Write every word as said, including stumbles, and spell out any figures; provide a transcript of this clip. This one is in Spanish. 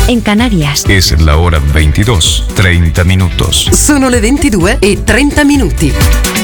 en Canarias. Es la hora veintidós, treinta minutos. Sono le ventidue e trenta minuti.